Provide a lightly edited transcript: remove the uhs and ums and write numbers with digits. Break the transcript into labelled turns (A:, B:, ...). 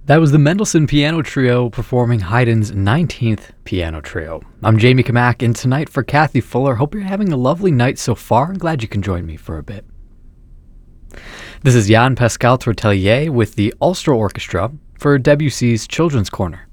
A: That was the Mendelssohn Piano Trio performing Haydn's 19th Piano Trio. I'm Jamie Kamak, and tonight for Kathy Fuller, hope you're having a lovely night so far. I'm glad you can join me for a bit. This is Jan Pascal Tortelier with the Ulster Orchestra for Debussy's Children's Corner.